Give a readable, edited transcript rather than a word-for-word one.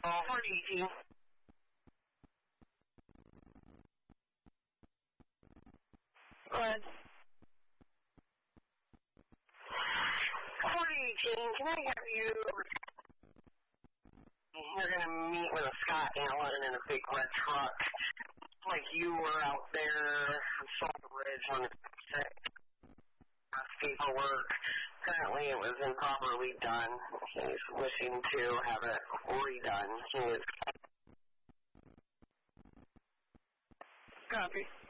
4DT. Go ahead. 418, can I have you? You're going to meet with a Scott Allen in a big red truck. Like you were out there on Salt Ridge on the paperwork. Apparently it was improperly done. He's wishing to have it redone. Copy.